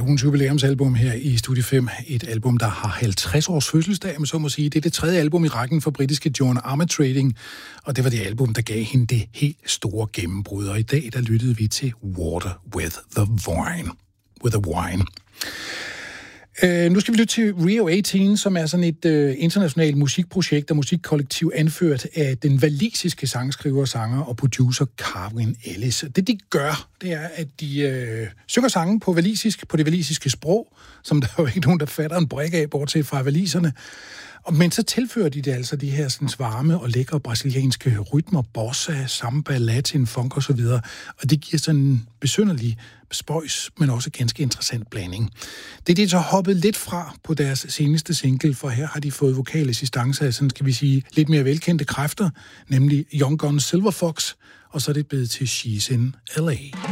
ugens jubilæumsalbum her i Studie 5. Et album, der har 50 års fødselsdag, men så må sige. Det er det tredje album i rækken for britiske Joan Armatrading, og det var det album, der gav hende det helt store gennembrud. Og i dag, der lyttede vi til Water with the Wine. Nu skal vi lytte til Rio 18, som er sådan et internationalt musikprojekt og musikkollektiv anført af den walisiske sangskriver, sanger og producer Carwyn Ellis. Det de gør, det er, at de synger sange på walisisk, på det walisiske sprog, som der jo ikke nogen, der fatter en brik af, bortset fra waliserne. Men så tilfører de det altså de her sådan varme og lækre brasilianske rytmer, bossa, samba, latin, funk og så videre. Og det giver sådan en besynderlig spøjs, men også ganske interessant blanding. Det er de så hoppet lidt fra på deres seneste single, for her har de fået vokalassistance af sådan, skal vi sige, lidt mere velkendte kræfter, nemlig Young Gun Silver Fox, og så er det blevet til She's in L.A.